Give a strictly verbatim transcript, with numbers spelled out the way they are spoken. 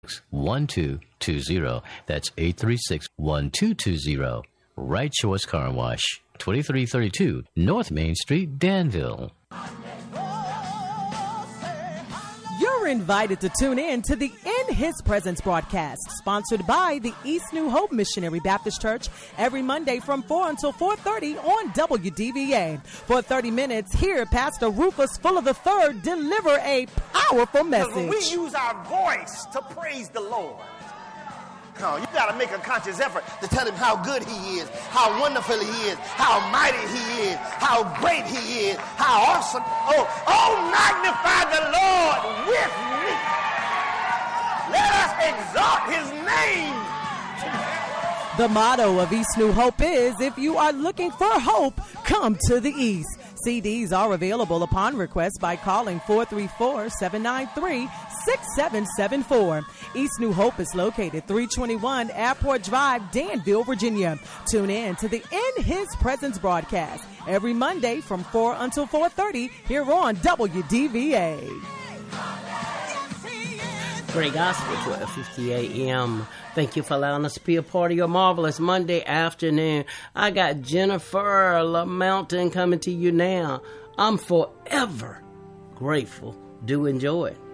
one two two zero. That's eight three six, one two two zero. Right Choice Car Wash, twenty-three thirty-two North Main Street, Danville. You're invited to tune in to the In His Presence broadcast, sponsored by the East New Hope Missionary Baptist Church, every Monday from four until four thirty on W D V A. For thirty minutes, hear Pastor Rufus Fuller the third deliver a powerful message. When we use our voice to praise the Lord, oh, you got to make a conscious effort to tell him how good he is, how wonderful he is, how mighty he is, how great he is, how awesome. Oh, oh, magnify the Lord with me. Let us exalt his name. The motto of East New Hope is, if you are looking for hope, come to the East. C Ds are available upon request by calling four three four, seven nine three, six seven seven four. East New Hope is located three twenty-one Airport Drive, Danville, Virginia. Tune in to the In His Presence broadcast every Monday from four until four thirty here on W D V A. Great Gospel, twelve fifty a.m. Thank you for allowing us to be a part of your marvelous Monday afternoon. I got Jennifer LaMountain coming to you now. I'm forever grateful. Do enjoy it.